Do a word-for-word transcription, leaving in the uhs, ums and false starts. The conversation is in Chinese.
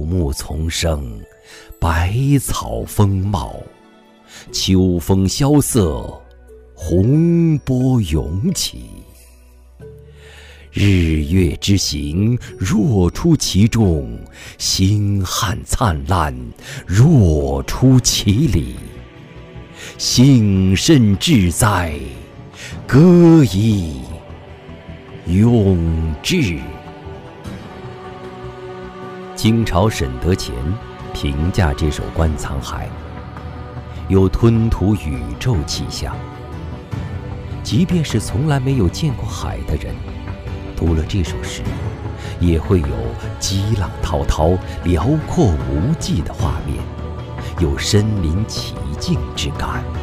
木丛生，百草丰茂，秋风萧瑟，洪波涌起。日月之行，若出其中；星汉灿烂，若出其里。幸甚至哉，歌以咏志。清朝沈德潜评价这首《观沧海》，有吞吐宇宙气象。即便是从来没有见过海的人，读了这首诗，也会有激浪滔滔、辽阔无际的画面，有身临其境之感。